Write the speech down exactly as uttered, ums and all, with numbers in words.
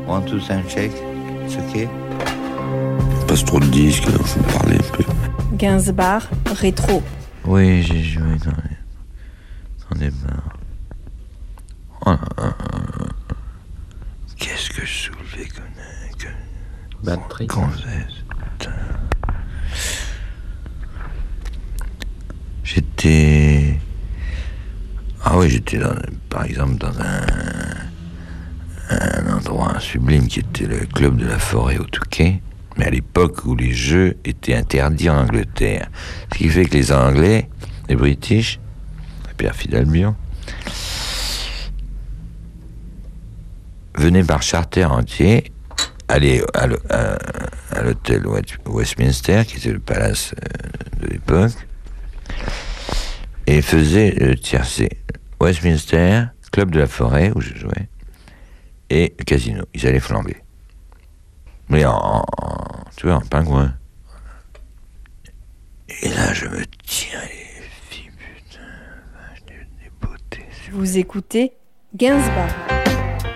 One, two, sound check. It's okay. Passe trop de disques, alors faut me parler un peu. Gainsbourg, rétro. Oui, j'ai joué dans les, dans des bars. Oh là là. Qu'est-ce que je soulevais comme... que... Bad trip. Gonzesse, putain. J'étais... Ah oui, j'étais dans, par exemple dans un, un endroit sublime qui était le club de la Forêt au Touquet, mais à l'époque où les jeux étaient interdits en Angleterre. Ce qui fait que les Anglais, les British, la perfide Albion, venaient par charter entier aller à, à, à l'hôtel Westminster, qui était le palace de l'époque, et faisaient le tiercé. Westminster, club de la Forêt, où je jouais, et le casino. Ils allaient flamber. Mais en, en tu vois, en pingouin. Et là, je me tiens les filles, putain, des beautés. Vous écoutez Gainsbourg.